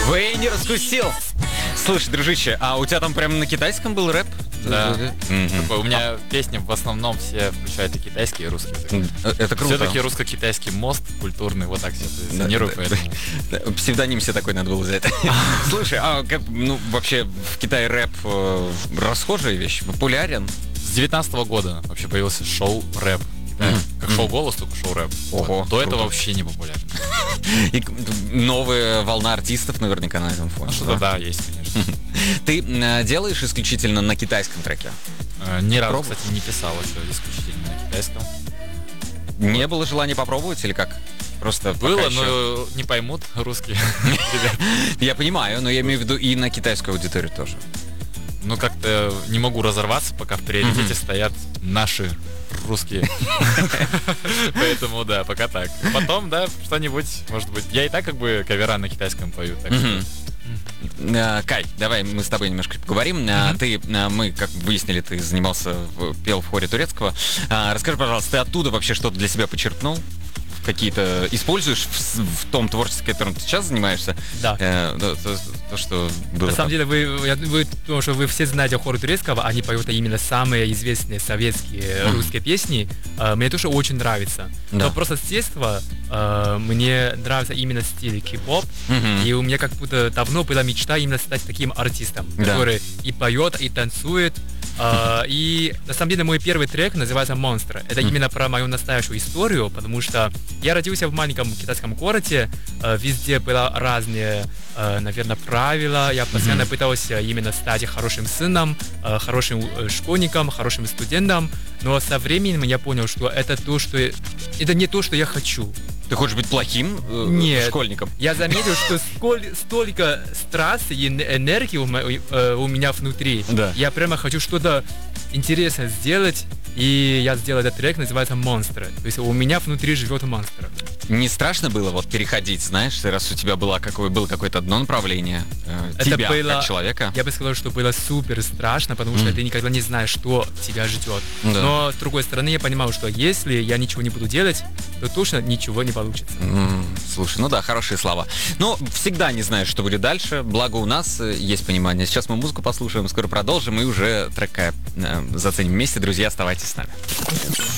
Вэй не раскусил. Слушай, дружище, а у тебя там прям на китайском был рэп? Да. Мгм. У меня песни в основном все включают и китайский, и русский язык. Это круто. Все-таки русско-китайский мост культурный, вот так все позиционирую, Да, поэтому... Да, псевдоним себе такой надо было взять. Слушай, а вообще в Китае рэп расхожая вещь, популярен? С 19 года вообще появился шоу рэп. Как шоу «Голос», только шоу рэп. Ого, До этого круто. вообще не популярно. И новая волна артистов наверняка на этом фоне. Что-то да, есть, конечно. Ты делаешь исключительно на китайском треке? Ни разу, Пробовал? кстати, не писал еще исключительно на китайском. Не было желания попробовать или как? Просто пока Было, еще- но не поймут русские ребята. Я понимаю, но я имею в виду и на китайскую аудиторию тоже. Ну, как-то не могу разорваться, пока в приоритете стоят наши русские. Поэтому, да, пока так. Потом, да, что-нибудь, может быть. Я и так как бы кавера на китайском пою, так что... Кай, давай мы с тобой немножко поговорим. Мы, как выяснили, ты занимался, пел в хоре турецкого. Расскажи, пожалуйста, ты оттуда вообще что-то для себя почерпнул? Какие-то используешь в том творчестве, которым ты сейчас занимаешься? Да. То, что было На самом там. деле, потому что вы все знаете хор турецкого, они поют именно самые известные советские русские песни. Мне тоже очень нравится. Да. Но просто с детства мне нравится именно стиль кей-поп. Мгм. И у меня как будто давно была мечта именно стать таким артистом, Да. который и поет, и танцует. И на самом деле мой первый трек называется «Монстр». Это именно про мою настоящую историю, потому что я родился в маленьком китайском городе, везде было разные, наверное, правила. Я постоянно пытался именно стать хорошим сыном, хорошим школьником, хорошим студентом, но со временем я понял, что это не то, что я хочу. Ты хочешь быть плохим Нет. школьником? Я заметил, что столько страсти и энергии у меня внутри. Да. Я прямо хочу что-то интересное сделать, и я сделал этот трек, называется «Монстры». То есть у меня внутри живет монстр. Не страшно было вот переходить, знаешь, раз у тебя было какое-то одно направление, тебя как человека? Я бы сказал, что было супер страшно, потому что ты никогда не знаешь, что тебя ждет. Да. Но с другой стороны, я понимал, что если я ничего не буду делать, то точно ничего не получится. Слушай, ну да, хорошие слова. Но всегда не знаешь, что будет дальше. Благо у нас есть понимание. Сейчас мы музыку послушаем, скоро продолжим и уже трек заценим вместе. Друзья, оставайтесь с нами.